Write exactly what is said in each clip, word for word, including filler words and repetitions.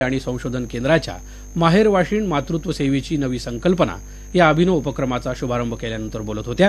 आणि संशोधन केंद्राच्या माहेर वाशीण मातृत्व सेवेची नवी संकल्पना या अभिनव उपक्रमाचा शुभारंभ केल्यानंतर बोलत होत्या.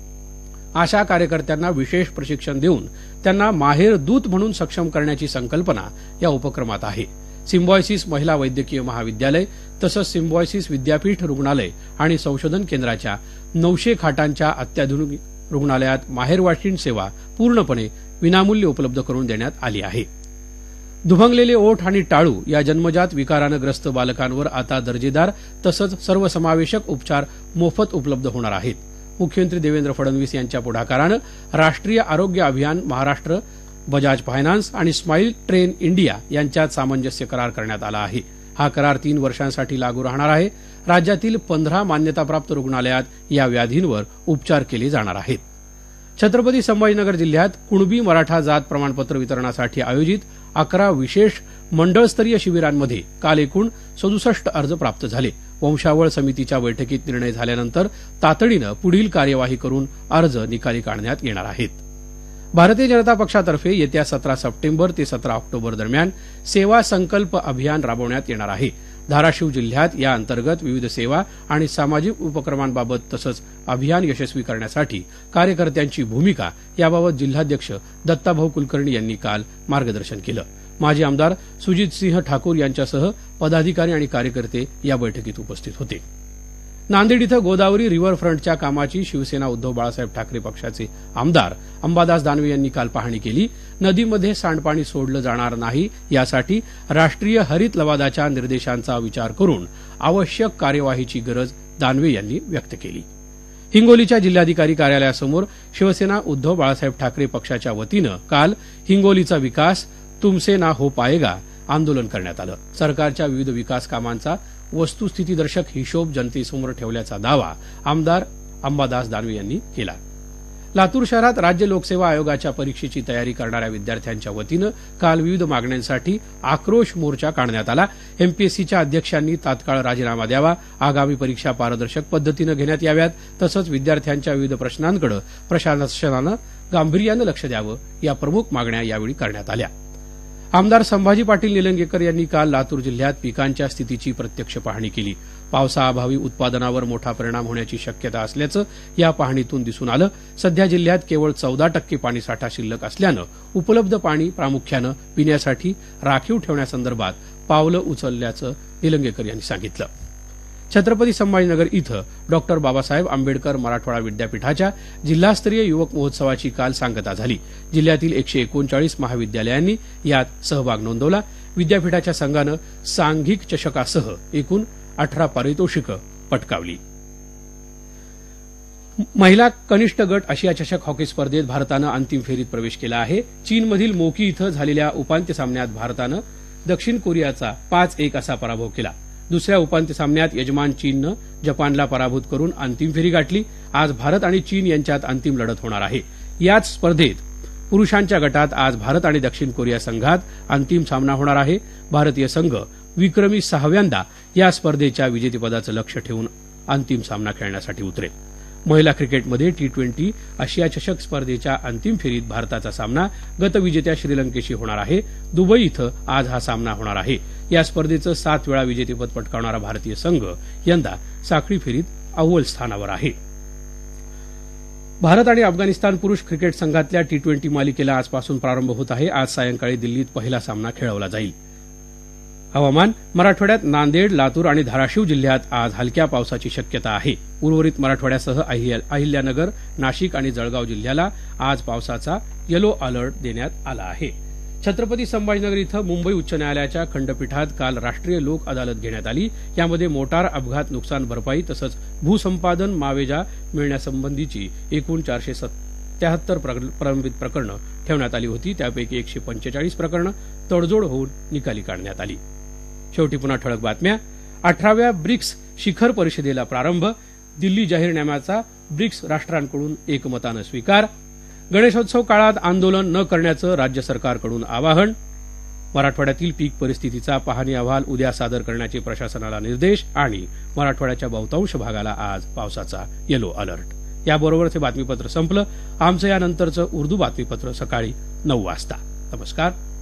आशा कार्यकर्त्यांना विशेष प्रशिक्षण देऊन त्यांना माहेर दूत म्हणून सक्षम करण्याची संकल्पना या उपक्रमात आहे. सिम्बॉयसिस महिला वैद्यकीय महाविद्यालय तसंच सिम्बॉयसिस विद्यापीठ रुग्णालय आणि संशोधन केंद्राच्या नऊशे खाटांच्या अत्याधुनिक रुग्णालयात माहेर वाशीण सेवा पूर्णपणे विनामूल्य उपलब्ध करून देण्यात आली आहे. दुभंगलेले ओठ आणि टाळू या जन्मजात विकारानं ग्रस्त बालकांवर आता दर्जेदार तसंच सर्वसमावेशक उपचार मोफत उपलब्ध होणार आहेत. मुख्यमंत्री देवेंद्र फडणवीस यांच्या पुढाकारानं राष्ट्रीय आरोग्य अभियान महाराष्ट्र, बजाज फायनान्स आणि स्माईल ट्रेन इंडिया यांच्यात सामंजस्य करार करण्यात आला आहे. हा करार तीन वर्षांसाठी लागू राहणार आहे. राज्यातील पंधरा मान्यताप्राप्त रुग्णालयात या व्याधींवर उपचार केले जाणार आहेत. छत्रपती संभाजीनगर जिल्ह्यात कुणबी मराठा जात प्रमाणपत्र वितरणासाठी आयोजित अकरा विशेष मंडळस्तरीय शिबिरांमध्ये काल एकूण सदुसष्ट अर्ज प्राप्त झाले. वंशावळ समितीच्या बैठकीत निर्णय झाल्यानंतर तातडीनं पुढील कार्यवाही करून अर्ज निकाली काढण्यात येणार आहेत. भारतीय जनता पक्षातर्फे येत्या सतरा सप्टेंबर ते सतरा ऑक्टोबर दरम्यान सेवा संकल्प अभियान राबवण्यात येणार आहे. धाराशिव जिल्ह्यात या अंतर्गत विविध सेवा आणि सामाजिक उपक्रमांबाबत तसंच अभियान यशस्वी करण्यासाठी कार्यकर्त्यांची भूमिका याबाबत जिल्हाध्यक्ष दत्ताभाऊ कुलकर्णी यांनी काल मार्गदर्शन केलं. माजी आमदार सुजितसिंह ठाकूर यांच्यासह पदाधिकारी आणि कार्यकर्ते या बैठकीत उपस्थित होते. नांदेड इथं गोदावरी रिव्हरफ्रंटच्या कामाची शिवसेना उद्धव बाळासाहेब ठाकरे पक्षाचे आमदार अंबादास दानवे यांनी काल पाहणी केली. नदीमध्ये सांडपाणी सोडलं जाणार नाही यासाठी राष्ट्रीय हरित लवादाच्या निर्देशांचा विचार करून आवश्यक कार्यवाहीची गरज दानवे यांनी व्यक्त केली. हिंगोलीच्या जिल्हाधिकारी कार्यालयासमोर शिवसेना उद्धव बाळासाहेब ठाकरे पक्षाच्या वतीनं काल हिंगोलीचा विकास तुमसे ना हो पाएगा आंदोलन करण्यात आलं. सरकारच्या विविध विकास कामांचा वस्तुस्थितीदर्शक हिशोब जनतेसमोर ठेवल्याचा दावा आमदार अंबादास दानवे यांनी केला. लातूर शहरात राज्य लोकसेवा आयोगाच्या परीक्षेची तयारी करणाऱ्या विद्यार्थ्यांच्या वतीनं काल विविध मागण्यांसाठी आक्रोश मोर्चा काढण्यात आला. एमपीएससीच्या अध्यक्षांनी तात्काळ राजीनामा द्यावा, आगामी परीक्षा पारदर्शक पद्धतीनं घेण्यात याव्यात तसंच विद्यार्थ्यांच्या विविध प्रश्नांकडे प्रशासनानं गांभीर्यानं लक्ष द्यावं या प्रमुख मागण्या यावेळी करण्यात आल्या. आमदार संभाजी पाटील निलंगेकर यांनी काल लातूर जिल्ह्यात पिकांच्या स्थितीची प्रत्यक्ष पाहणी केली. पावसाअभावी उत्पादनावर मोठा परिणाम होण्याची शक्यता असल्याचं या पाहणीतून दिसून आलं. सध्या जिल्ह्यात केवळ चौदा टक्के पाणीसाठा शिल्लक असल्यानं उपलब्ध पाणी प्रामुख्यानं पिण्यासाठी राखीव ठेवण्यासंदर्भात पावलं उचलल्याचं निलंगेकर यांनी सांगितलं. छत्रपती संभाजीनगर इथं डॉक्टर बाबासाहेब आंबेडकर मराठवाडा विद्यापीठाच्या जिल्हास्तरीय युवक महोत्सवाची काल सांगता झाली. जिल्ह्यातील एकशे एकोणचाळीस महाविद्यालयांनी यात सहभाग नोंदवला. विद्यापीठाच्या संघानं सांघिक चषकासह एकूण अठरा पारितोषिकं पटकावली. महिला कनिष्ठ गट आशिया चषक हॉकी स्पर्धेत भारतानं अंतिम फेरीत प्रवेश केला आहे. चीनमधील मोकी इथं झालेल्या उपांत्य सामन्यात भारतानं दक्षिण कोरियाचा पाच एक असा पराभव केला. दुसऱ्या उपांत्य सामन्यात यजमान चीननं जपानला पराभूत करून अंतिम फेरी गाठली. आज भारत आणि चीन यांच्यात अंतिम लढत होणार आहे. याच स्पर्धेत पुरुषांच्या गटात आज भारत आणि दक्षिण कोरिया संघात अंतिम सामना होणार आहे. भारतीय संघ विक्रमी सहाव्यांदा या स्पर्धेच्या विजेतेपदाचं लक्ष्य ठेवून अंतिम सामना खेळण्यासाठी उतरेल. महिला क्रिकेटमध्ये टी ट्वेंटी आशिया चषक स्पर्धेच्या अंतिम फेरीत भारताचा सामना गतविजेत्या श्रीलंकेशी होणार आहे. दुबई इथं आज हा सामना होणार आहे. या स्पर्धेचं सात वेळा विजेतेपद पटकावणारा भारतीय संघ यंदा साखळी फेरीत अव्वल स्थानावर आहे. भारत आणि अफगाणिस्तान पुरुष क्रिकेट संघातल्या टी ट्वेंटी मालिकेला आजपासून प्रारंभ होत आहे. आज सायंकाळी दिल्लीत पहिला सामना खेळवला जाईल. हवामान. मराठवाड्यात नांदेड, लातूर आणि धाराशिव जिल्ह्यात आज हलक्या पावसाची शक्यता आहे. उर्वरित मराठवाड्यासह अहिल्यानगर, नाशिक आणि जळगाव जिल्ह्याला आज पावसाचा येलो अलर्ट देण्यात आला आहे. छत्रपती संभाजीनगर इथं मुंबई उच्च न्यायालयाच्या खंडपीठात काल राष्ट्रीय लोक अदालत घेण्यात आली. यामध्ये मोटार अपघात नुकसान भरपाई तसंच भूसंपादन मावेजा मिळण्यासंबंधीची एकूण चारशे सत्याहत्तर प्रलंबित प्रकरणं ठेवण्यात आली होती. त्यापैकी एकशे पंचेचाळीस प्रकरणं तडजोड होऊन निकाली काढण्यात आली. शेवटी पुन्हा ठळक बातम्या. अठराव्या ब्रिक्स शिखर परिषदेला प्रारंभ. दिल्ली जाहीरनाम्याचा ब्रिक्स राष्ट्रांकडून एकमतानं स्वीकार. गणेशोत्सव काळात आंदोलन न करण्याचं राज्य सरकारकडून आवाहन. मराठवाड्यातील पीक परिस्थितीचा पाहणी अहवाल उद्या सादर करण्याचे प्रशासनाला निर्देश. आणि मराठवाड्याच्या बहुतांश भागाला आज पावसाचा येलो अलर्ट. याबरोबरच हे बातमीपत्र संपलं. आमचं यानंतरचं उर्दू बातमीपत्र सकाळी नऊ वाजता. नमस्कार.